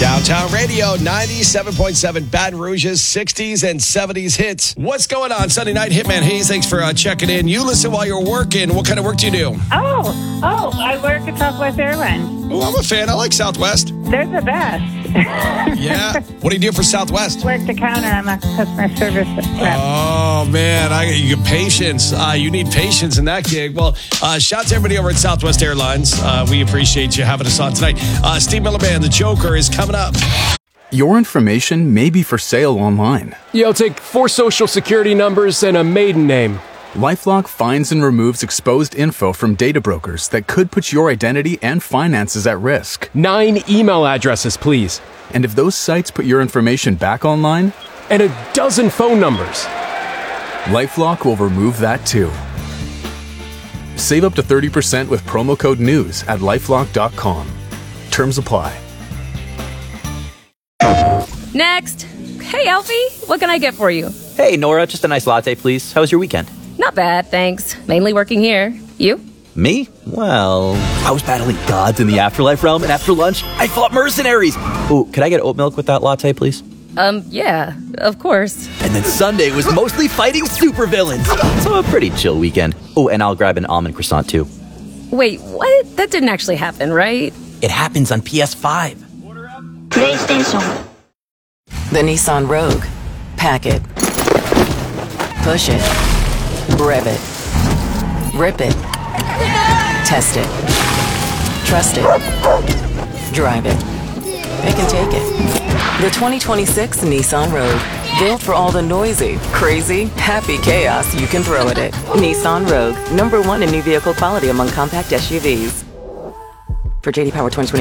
Downtown Radio, 97.7 Baton Rouge's 60s and 70s hits. What's going on? Sunday night, Hitman Hayes, thanks for checking in. You listen while you're working. What kind of work do you do? I work at Southwest Airlines. Well, I'm a fan. I like Southwest. They're the best. Yeah? What do you do for Southwest? Work the counter. I'm a customer service rep. Oh, man. You get patience. You need patience in that gig. Well, shout to everybody over at Southwest Airlines. We appreciate you having us on tonight. Steve Miller Band, The Joker, is coming up. Your information may be for sale online. Yeah, I'll take 4 social security numbers and a maiden name. LifeLock finds and removes exposed info from data brokers that could put your identity and finances at risk. 9 email addresses, please. And if those sites put your information back online, and a dozen phone numbers. LifeLock will remove that too. Save up to 30% with promo code NEWS at lifelock.com. Terms apply. Next. Hey, Alfie, what can I get for you? Hey, Nora, just a nice latte, please. How was your weekend? Not bad, thanks. Mainly working here. You? Me? Well, I was battling gods in the afterlife realm, and after lunch, I fought mercenaries. Oh, could I get oat milk with that latte, please? Yeah, of course. And then Sunday was mostly fighting supervillains. So a pretty chill weekend. Oh, and I'll grab an almond croissant, too. Wait, what? That didn't actually happen, right? It happens on PS5. PlayStation. The Nissan Rogue. Pack it. Push it. Rev it. Rip it. Test it. Trust it. Drive it. Pick and take it. The 2026 Nissan Rogue. Built for all the noisy, crazy, happy chaos you can throw at it. Nissan Rogue. #1 in new vehicle quality among compact SUVs. For JD Power 2020